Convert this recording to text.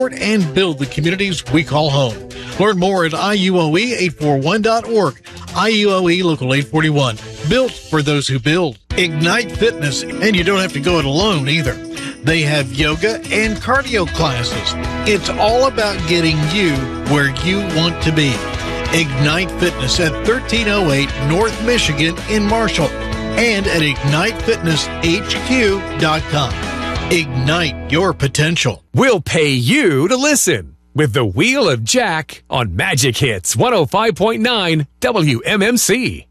and build the communities we call home. Learn more at IUOE841.org. IUOE Local 841. Built for those who build. Ignite Fitness, and you don't have to go it alone either. They have yoga and cardio classes. It's all about getting you where you want to be. Ignite Fitness at 1308 North Michigan in Marshall and at IgniteFitnessHQ.com. Ignite your potential. We'll pay you to listen with the Wheel of Jack on Magic Hits 105.9 WMMC.